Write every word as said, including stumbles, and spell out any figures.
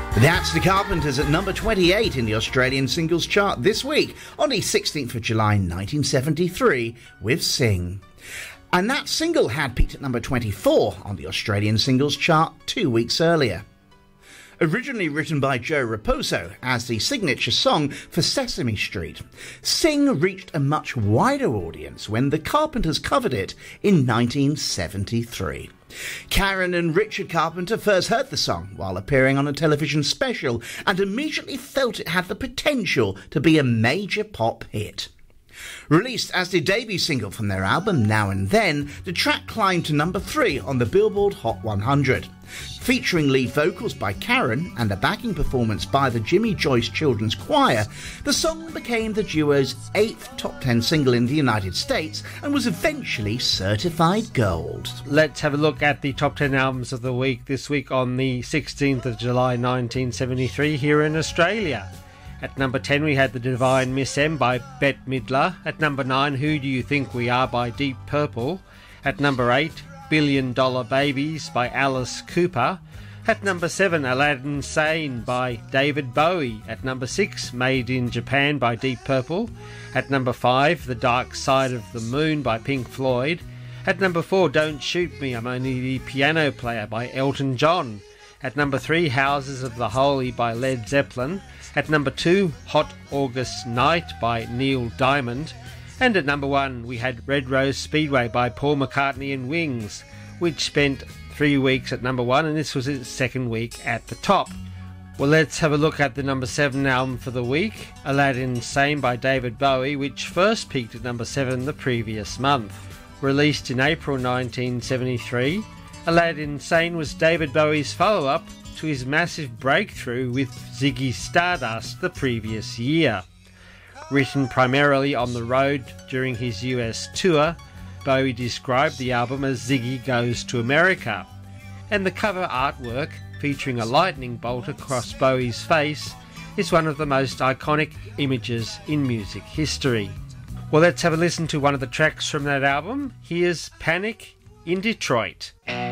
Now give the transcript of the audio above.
That's the Carpenters at number twenty-eight in the Australian singles chart this week on the sixteenth of July nineteen seventy-three with Sing. And that single had peaked at number twenty-four on the Australian singles chart two weeks earlier. Originally written by Joe Raposo as the signature song for Sesame Street, Sing reached a much wider audience when the Carpenters covered it in nineteen seventy-three. Karen and Richard Carpenter first heard the song while appearing on a television special and immediately felt it had the potential to be a major pop hit. Released as the debut single from their album Now and Then, the track climbed to number three on the Billboard Hot one hundred. Featuring lead vocals by Karen and a backing performance by the Jimmy Joyce Children's Choir, the song became the duo's eighth top ten single in the United States and was eventually certified gold. Let's have a look at the top ten albums of the week this week on the sixteenth of July nineteen seventy-three here in Australia. At number ten we had The Divine Miss M by Bette Midler. At number nine, Who Do You Think We Are by Deep Purple. At number eight, Billion Dollar Babies by Alice Cooper. At number seven, Aladdin Sane by David Bowie. At number six, Made in Japan by Deep Purple. At number five, The Dark Side of the Moon by Pink Floyd. At number four, Don't Shoot Me, I'm Only the Piano Player by Elton John. At number three, Houses of the Holy by Led Zeppelin. At number two, Hot August Night by Neil Diamond. And at number one, we had Red Rose Speedway by Paul McCartney and Wings, which spent three weeks at number one, and this was its second week at the top. Well, let's have a look at the number seven album for the week, Aladdin Sane by David Bowie, which first peaked at number seven the previous month. Released in April nineteen seventy-three, Aladdin Sane was David Bowie's follow-up to his massive breakthrough with Ziggy Stardust the previous year. Written primarily on the road during his U S tour, Bowie described the album as Ziggy Goes to America, and the cover artwork, featuring a lightning bolt across Bowie's face, is one of the most iconic images in music history. Well, let's have a listen to one of the tracks from that album. Here's Panic in Detroit.